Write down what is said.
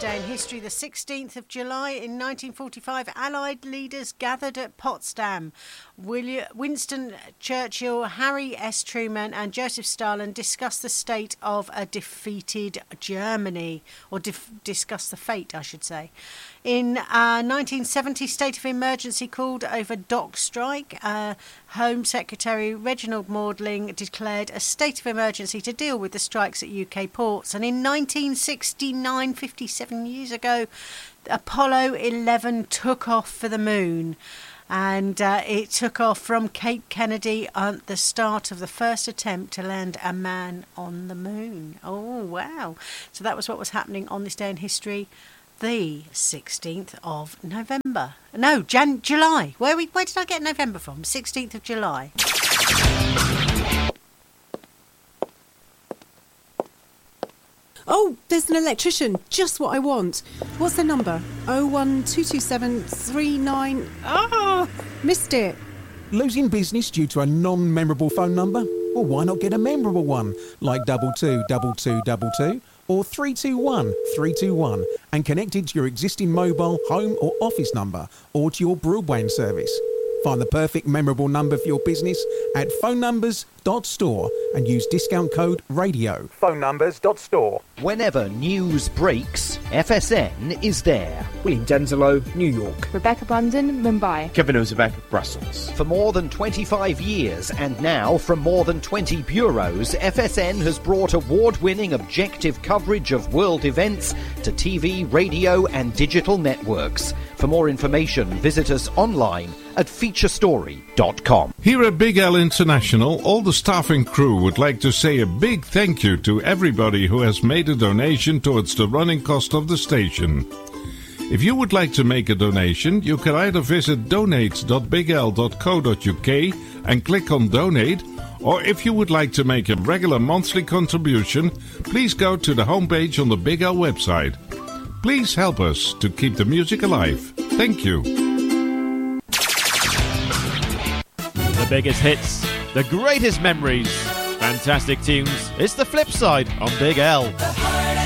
day in history, the 16th of July in 1945, Allied leaders gathered at Potsdam. Winston Churchill, Harry S. Truman and Joseph Stalin discussed the state of a defeated Germany, or discussed the fate, I should say. In 1970, state of emergency called over dock strike. Home Secretary Reginald Maudling declared a state of emergency to deal with the strikes at UK ports. And in 1969, 57 years ago, Apollo 11 took off for the moon. And it took off from Cape Kennedy at the start of the first attempt to land a man on the moon. Oh, wow. So that was what was happening on this day in history, the 16th of November. No, July. Where did I get November from? 16th of July. Oh, there's an electrician. Just what I want. What's the number? 0122739... Oh, missed it. Losing business due to a non-memorable phone number? Well, why not get a memorable one, like 222222 or 321321, and connect it to your existing mobile, home or office number, or to your broadband service. Find the perfect memorable number for your business at phonenumbers.store and use discount code RADIO. Phonenumbers.store. Whenever news breaks, FSN is there. William Denzelo, New York. Rebecca Brandon, Mumbai. Kevin Ozebek, Brussels. For more than 25 years and now from more than 20 bureaus, FSN has brought award-winning objective coverage of world events to TV, radio and digital networks. For more information, visit us online at featurestory.com. Here at Big L International, all the staff and crew would like to say a big thank you to everybody who has made a donation towards the running cost of the station. If you would like to make a donation, you can either visit donate.bigl.co.uk and click on donate, or if you would like to make a regular monthly contribution, please go to the homepage on the Big L website. Please help us to keep the music alive. Thank you. The biggest hits, the greatest memories, fantastic tunes. It's the flip side on Big L.